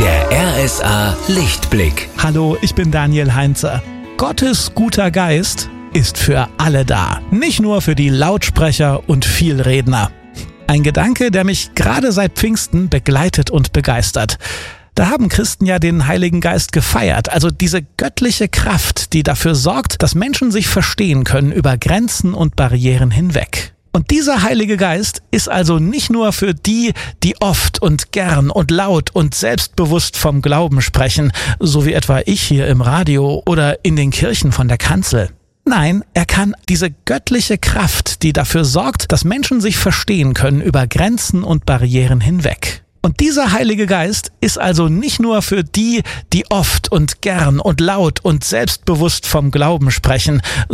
Der RSA Lichtblick. Hallo, ich bin Daniel Heinze. Gottes guter Geist ist für alle da, nicht nur für die Lautsprecher und Vielredner. Ein Gedanke, der mich gerade seit Pfingsten begleitet und begeistert. Da haben Christen ja den Heiligen Geist gefeiert, also diese göttliche Kraft, die dafür sorgt, dass Menschen sich verstehen können über Grenzen und Barrieren hinweg. Und dieser Heilige Geist ist also nicht nur für die, die oft und gern und laut und selbstbewusst vom Glauben sprechen, so wie etwa ich hier im Radio oder in den Kirchen von der Kanzel. Nein, er kann diese göttliche Kraft, die dafür sorgt, dass Menschen sich verstehen können über Grenzen und Barrieren hinweg. Und dieser Heilige Geist ist also nicht nur für die, die oft und gern und laut und selbstbewusst vom Glauben sprechen,